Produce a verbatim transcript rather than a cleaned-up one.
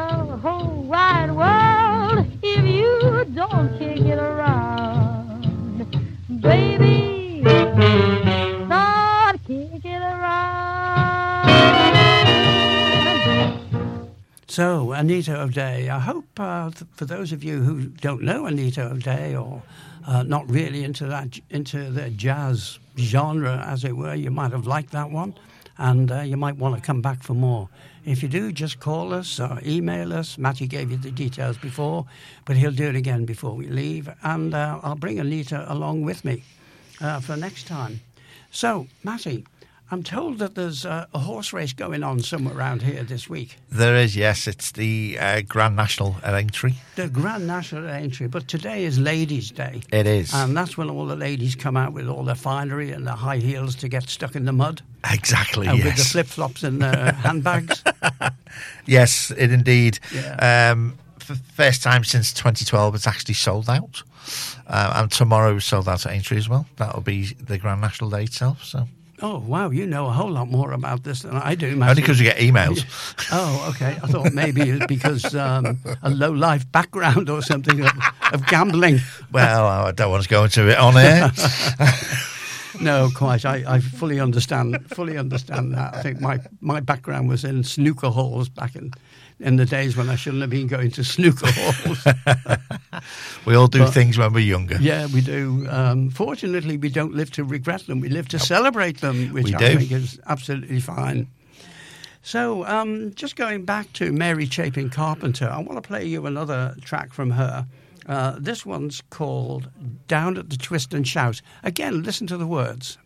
the whole wide world if you don't kick it around. Baby, start kick it around. So, Anita O'Day, I hope uh, th- for those of you who don't know Anita O'Day or uh, not really into that into the jazz genre, as it were, you might have liked that one, and uh, you might want to come back for more. If you do, just call us or email us. Matty gave you the details before, but he'll do it again before we leave, and uh, I'll bring Anita along with me uh, for next time. So, Matty, I'm told that there's uh, a horse race going on somewhere around here this week. There is, yes. It's the uh, Grand National at Aintree. The Grand National at Aintree, but today is Ladies' Day. It is. And that's when all the ladies come out with all their finery and their high heels to get stuck in the mud. Exactly, and yes. with the flip-flops and uh, handbags. Yes, it indeed. Yeah. Um, for the first time since twenty twelve, it's actually sold out. Uh, and tomorrow is sold out at Aintree as well. That'll be the Grand National Day itself, so... Oh, wow, you know a whole lot more about this than I do, Matthew. Only because we get emails. Oh, okay. I thought maybe it's because um, a low-life background or something of, of gambling. Well, I don't want to go into it on air. No, quite. I, I fully understand fully understand that. I think my, my background was in snooker halls back in, in the days when I shouldn't have been going to snooker halls. We all do but, things when we're younger. Yeah, we do. Um, fortunately, we don't live to regret them. We live to celebrate them, which We I do. think is absolutely fine. So, um, just going back to Mary Chapin Carpenter, I want to play you another track from her. Uh, this one's called Down at the Twist and Shout. Again, listen to the words.